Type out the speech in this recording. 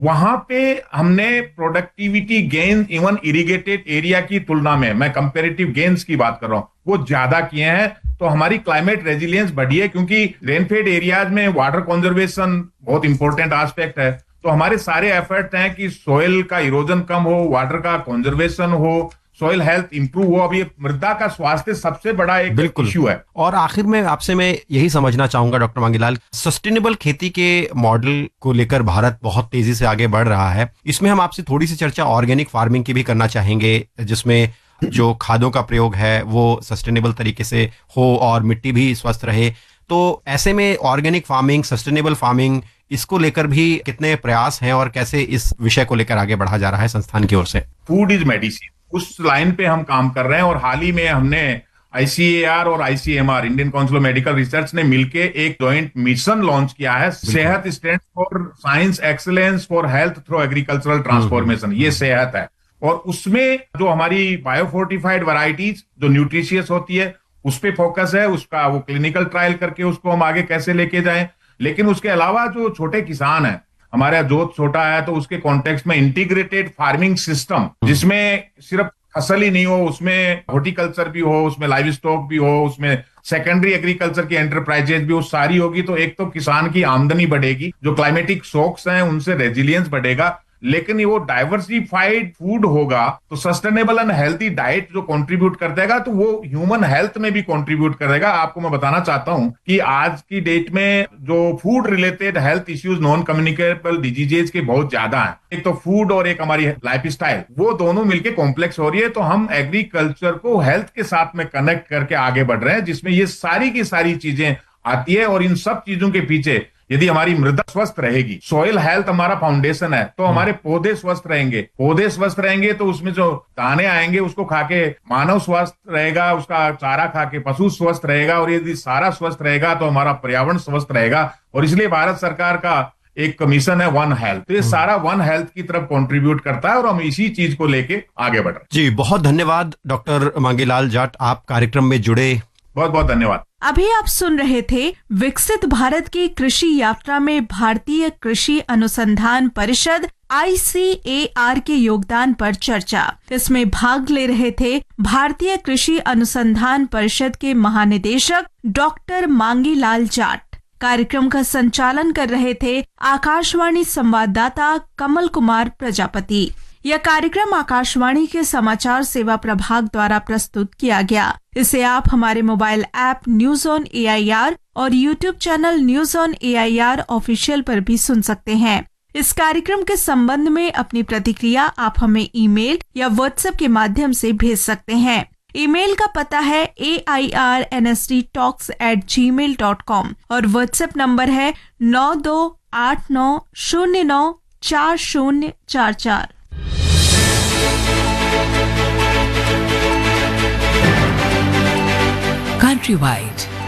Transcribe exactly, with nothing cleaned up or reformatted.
वहां पे हमने productivity gain even irrigated area की तुलना में, मैं कंपेरेटिव गेन्स की बात कर रहा हूं, वो ज्यादा किए हैं। तो हमारी क्लाइमेट रेजिलियंस बढ़ी है, क्योंकि रेनफेड एरियाज में वाटर कंजर्वेशन बहुत इंपॉर्टेंट एस्पेक्ट है। तो हमारे सारे एफर्ट हैं कि सोइल का इरोजन कम हो, वाटर का कंजर्वेशन हो, सॉइल हेल्थ इंप्रूव हो। अब ये मृदा का स्वास्थ्य सबसे बड़ा एक इश्यू है। और आखिर में आपसे मैं यही समझना चाहूंगा डॉक्टर मांगीलाल, सस्टेनेबल खेती के मॉडल को लेकर भारत बहुत तेजी से आगे बढ़ रहा है। इसमें हम आपसे थोड़ी सी चर्चा ऑर्गेनिक फार्मिंग की भी करना चाहेंगे, जिसमें जो खादों का प्रयोग है वो सस्टेनेबल तरीके से हो और मिट्टी भी स्वस्थ रहे। तो ऐसे में ऑर्गेनिक फार्मिंग, सस्टेनेबल फार्मिंग, इसको लेकर भी कितने प्रयास हैं और कैसे इस विषय को लेकर आगे बढ़ा जा रहा है संस्थान की ओर से? फूड इज मेडिसिन, उस लाइन पे हम काम कर रहे हैं। और हाल ही में हमने आईसीएआर और ICMR, Indian council of medical research ने मिलके एक जॉइंट मिशन लॉन्च किया है, सेहत stand for science excellence for health through agricultural transformation. ये सेहत है, और उसमें जो हमारी बायोफोर्टिफाइड वैरायटीज जो न्यूट्रिशियस होती है उस पे फोकस है। उसका वो क्लिनिकल ट्रायल करके उसको हम आगे कैसे लेके जाएं। लेकिन उसके अलावा जो छोटे किसान हैं, हमारा जोत छोटा है, तो उसके कॉन्टेक्स्ट में इंटीग्रेटेड फार्मिंग सिस्टम, जिसमें सिर्फ फसल ही नहीं हो, उसमें हॉर्टिकल्चर भी हो, उसमें लाइव स्टॉक भी हो, उसमें सेकेंडरी एग्रीकल्चर की एंटरप्राइजेज भी हो, सारी होगी। तो एक तो किसान की आमदनी बढ़ेगी, जो क्लाइमेटिक शॉक्स हैं उनसे रेजिलियंस बढ़ेगा, लेकिन ये वो डाइवर्सिफाइड फूड होगा तो सस्टेनेबल एंड हेल्थी डाइट जो कंट्रीब्यूट कर देगा, तो वो ह्यूमन हेल्थ में भी कंट्रीब्यूट करेगा। आपको मैं बताना चाहता हूं कि आज की डेट में जो food related health issues, non communicable diseases के बहुत ज्यादा हैं। एक तो फूड और एक हमारी लाइफस्टाइल, वो दोनों मिलके कॉम्प्लेक्स हो रही है। तो हम एग्रीकल्चर को हेल्थ के साथ में कनेक्ट करके आगे बढ़ रहे हैं, जिसमें ये सारी की सारी चीजें आती है। और इन सब चीजों के पीछे यदि हमारी मृदा स्वस्थ रहेगी, सॉइल हेल्थ हमारा फाउंडेशन है, तो हमारे पौधे स्वस्थ रहेंगे। पौधे स्वस्थ रहेंगे तो उसमें जो दाने आएंगे उसको खाके मानव स्वस्थ रहेगा, उसका चारा खाके पशु स्वस्थ रहेगा, और यदि सारा स्वस्थ रहेगा तो हमारा पर्यावरण स्वस्थ रहेगा। और इसलिए भारत सरकार का एक मिशन है वन हेल्थ, तो ये सारा वन हेल्थ की तरफ कंट्रीब्यूट करता है, और हम इसी चीज को लेके आगे बढ़ रहे हैं। जी, बहुत धन्यवाद डॉक्टर मांगीलाल जाट, आप कार्यक्रम में जुड़े, बहुत बहुत धन्यवाद। अभी आप सुन रहे थे विकसित भारत की कृषि यात्रा में भारतीय कृषि अनुसंधान परिषद आई सी ए आर के योगदान पर चर्चा। इसमें भाग ले रहे थे भारतीय कृषि अनुसंधान परिषद के महानिदेशक डॉक्टर मांगीलाल जाट। कार्यक्रम का संचालन कर रहे थे आकाशवाणी संवाददाता कमल कुमार प्रजापति। यह कार्यक्रम आकाशवाणी के समाचार सेवा प्रभाग द्वारा प्रस्तुत किया गया। इसे आप हमारे mobile app news on A I R और YouTube channel news on A I R official पर भी सुन सकते हैं। इस कार्यक्रम के संबंध में अपनी प्रतिक्रिया आप हमें ईमेल या व्हाट्सएप के माध्यम से भेज सकते हैं। ईमेल का पता है ए I R N S D talks eight ji mail dot com और व्हाट्सएप नंबर है नौ दो आठ नौ शून्य नौ चार शून्य चार चार। Countrywide